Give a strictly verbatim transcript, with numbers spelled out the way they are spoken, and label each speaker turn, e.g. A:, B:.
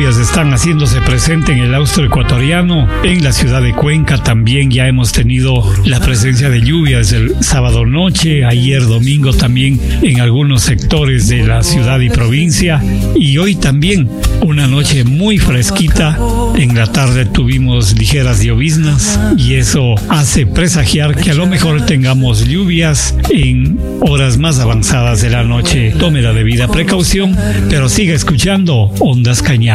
A: lluvias están haciéndose presente en el austro ecuatoriano. En la ciudad de Cuenca también ya hemos tenido la presencia de lluvias el sábado noche, ayer domingo también en algunos sectores de la ciudad y provincia, y hoy también una noche muy fresquita. En la tarde tuvimos ligeras lloviznas y eso hace presagiar que a lo mejor tengamos lluvias en horas más avanzadas de la noche. Tome la debida precaución, pero siga escuchando Ondas Cañaris.